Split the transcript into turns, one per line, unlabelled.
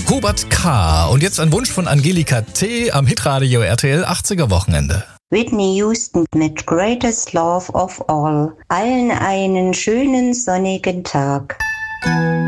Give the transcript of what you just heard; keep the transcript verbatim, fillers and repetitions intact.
Hubert K. Und jetzt ein Wunsch von Angelika T. am Hitradio R T L achtziger Wochenende.
Whitney Houston mit Greatest Love of All. Allen einen schönen sonnigen Tag.